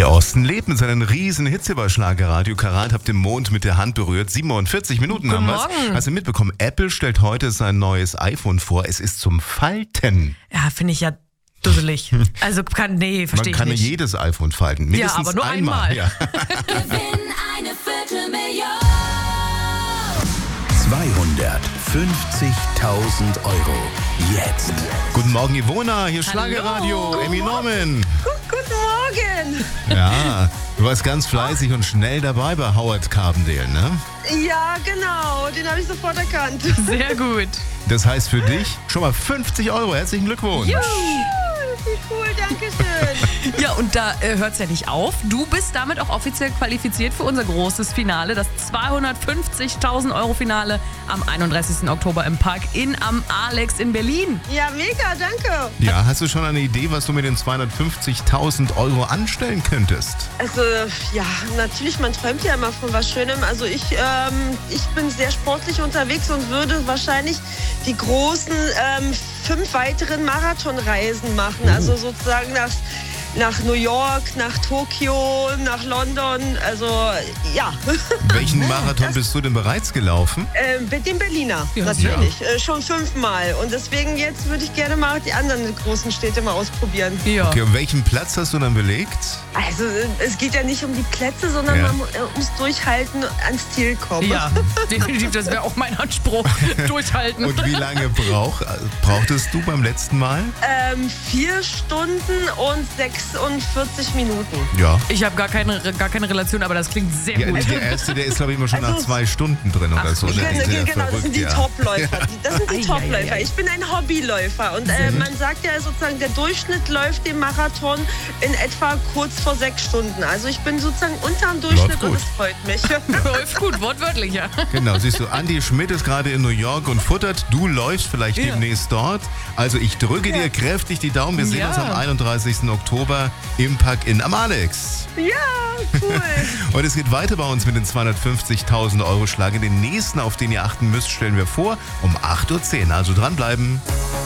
Der Osten lebt mit seinen riesen Hits über Schlagerradio. Karat habt den Mond mit der Hand berührt. 47 Minuten haben wir's. Hast du mitbekommen, Apple stellt heute sein neues iPhone vor. Es ist zum Falten. Ja, finde ich ja dusselig. Also verstehe ich nicht. Man kann ja jedes iPhone falten. Mindestens aber nur einmal. Ja. Gewinn eine Viertelmillion. 250.000 Euro. Jetzt. Guten Morgen, Ivona. Hier ist Schlagerradio. Emmy Norman. Guten Morgen. Ja, du warst ganz fleißig und schnell dabei bei Howard Carbondale, ne? Ja, genau. Den habe ich sofort erkannt. Sehr gut. Das heißt für dich schon mal 50 Euro. Herzlichen Glückwunsch. Das ist cool, danke schön. Ja, und da hört es ja nicht auf. Du bist damit auch offiziell qualifiziert für unser großes Finale, das 250.000 Euro Finale am 31. Oktober im Park am Alex in Berlin. Ja, mega, danke. Ja, hast du schon eine Idee, was du mit den 250.000 Euro anstellen könntest? Also, ja, natürlich, man träumt ja immer von was Schönem. Also ich bin sehr sportlich unterwegs und würde wahrscheinlich die großen 5 weiteren Marathonreisen machen. Also sozusagen nach New York, nach Tokio, nach London, also ja. Welchen Marathon bist du denn bereits gelaufen? Mit dem Berliner, Ja, natürlich. Schon 5-mal. Und deswegen jetzt würde ich gerne mal die anderen großen Städte mal ausprobieren. Ja. Okay, und welchen Platz hast du dann belegt? Also es geht ja nicht um die Plätze, sondern Ja. man muss durchhalten, ans Ziel kommen. Ja, definitiv, das wäre auch mein Anspruch. Durchhalten. Und wie lange brauchtest du beim letzten Mal? 4 Stunden und 46 Minuten. Ja. Ich habe gar keine Relation, aber das klingt sehr Ja, gut. der erste, der ist, glaube ich, immer schon nach Also- 2 Stunden drin oder so. Ne? Genau, Die sind ja das sind verrückt, die ja. Topläufer. Das sind die Ei, Topläufer. ei, ei. Ich bin ein Hobbyläufer und man sagt ja sozusagen, der Durchschnitt läuft den Marathon in etwa kurz vor 6 Stunden. Also ich bin sozusagen unterm Durchschnitt Läuft gut. und es freut mich. Läuft gut, wortwörtlich, ja. Genau, siehst du, Andi Schmidt ist gerade in New York und futtert. Du läufst vielleicht Ja. demnächst dort. Also ich drücke dir kräftig die Daumen. Wir sehen Ja. uns am 31. Oktober im Park am Alex. Ja, cool. Und es geht weiter bei uns mit den 250.000 Euro Schlag. Den nächsten, auf den ihr achten müsst, stellen wir vor um 8.10 Uhr. Also dranbleiben.